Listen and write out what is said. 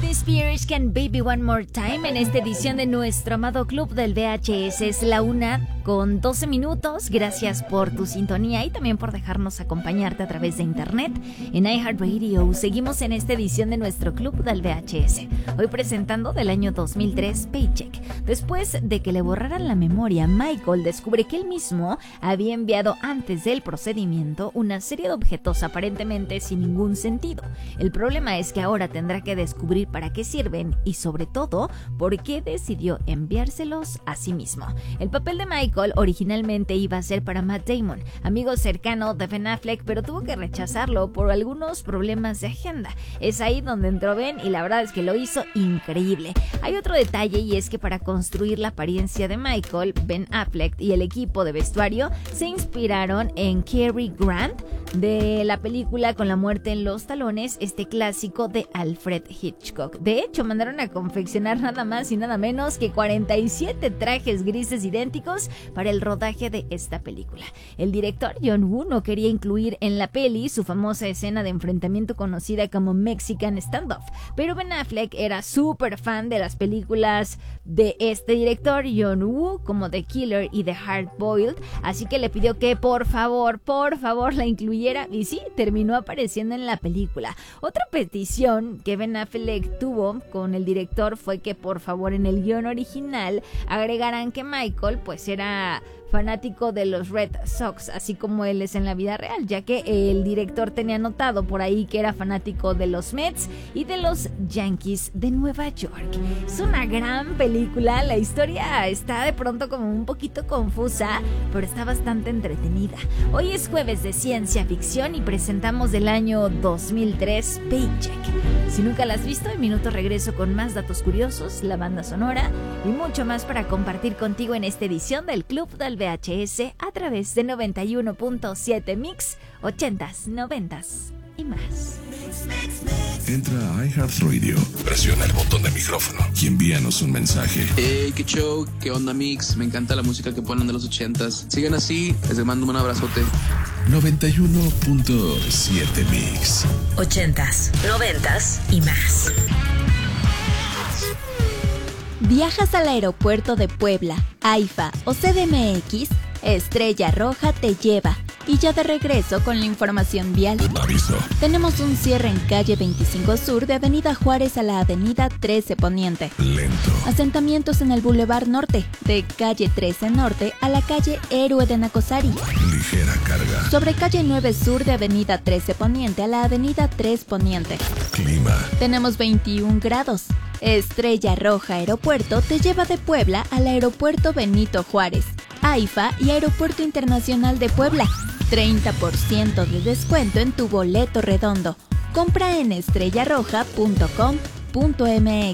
Britney Spears can Baby One More Time en esta edición de nuestro amado club del VHS. Es la 1:12. Gracias por tu sintonía y también por dejarnos acompañarte a través de internet en iHeartRadio. Seguimos en esta edición de nuestro club del VHS, hoy presentando del año 2003 Paycheck. Después de que le borraran la memoria, Michael descubre que él mismo había enviado antes del procedimiento una serie de objetos aparentemente sin ningún sentido. El problema es que ahora tendrá que descubrir para qué sirven y sobre todo por qué decidió enviárselos a sí mismo. El papel de Michael originalmente iba a ser para Matt Damon, amigo cercano de Ben Affleck, pero tuvo que rechazarlo por algunos problemas de agenda. Es ahí donde entró Ben y la verdad es que lo hizo increíble. Hay otro detalle y es que para construir la apariencia de Michael, Ben Affleck y el equipo de vestuario se inspiraron en Cary Grant de la película Con la muerte en los talones, este clásico de Alfred Hitchcock. De hecho, mandaron a confeccionar nada más y nada menos que 47 trajes grises idénticos para el rodaje de esta película. El director John Woo no quería incluir en la peli su famosa escena de enfrentamiento conocida como Mexican Standoff, pero Ben Affleck era súper fan de las películas de este director John Woo, como The Killer y The Hard Boiled, así que le pidió que por favor la incluyera y sí, terminó apareciendo en la película. Otra petición que Ben Affleck tuvo con el director fue que por favor en el guión original agregaran que Michael pues era fanático de los Red Sox, así como él es en la vida real, ya que el director tenía notado por ahí que era fanático de los Mets y de los Yankees de Nueva York. Es una gran película, la historia está de pronto como un poquito confusa, pero está bastante entretenida. Hoy es jueves de ciencia ficción y presentamos del año 2003 Paycheck. Si nunca la has visto, en minutos regreso con más datos curiosos, la banda sonora y mucho más para compartir contigo en esta edición del Club del VHS a través de 91.7 Mix, 80s, 90s y más. Entra a iHeartRadio, presiona el botón de micrófono y envíanos un mensaje. Hey, qué show, qué onda Mix, me encanta la música que ponen de los 80s. Sigan así, les mando un abrazote. 91.7 Mix, 80s, 90s y más. ¿Viajas al aeropuerto de Puebla, AIFA o CDMX? Estrella Roja te lleva. Y ya de regreso con la información vial. Aviso. Tenemos un cierre en calle 25 Sur de Avenida Juárez a la Avenida 13 Poniente. Lento. Asentamientos en el Boulevard Norte, de calle 13 Norte a la calle Héroe de Nacosari. Ligera carga. Sobre calle 9 Sur de Avenida 13 Poniente a la Avenida 3 Poniente. Clima. Tenemos 21 grados. Estrella Roja Aeropuerto te lleva de Puebla al Aeropuerto Benito Juárez, AIFA y Aeropuerto Internacional de Puebla. 30% de descuento en tu boleto redondo. Compra en estrellarroja.com.mx.